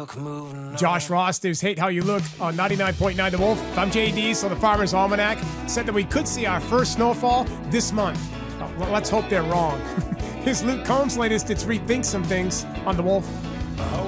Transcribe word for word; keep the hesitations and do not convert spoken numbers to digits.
truck moving on. Josh Ross, there's Hate How You Look on ninety-nine point nine The Wolf. I'm J D, so the Farmer's Almanac said that we could see our first snowfall this month. Oh, well, let's hope they're wrong. Here's Luke Combs' latest. It's Rethink Some Things on The Wolf.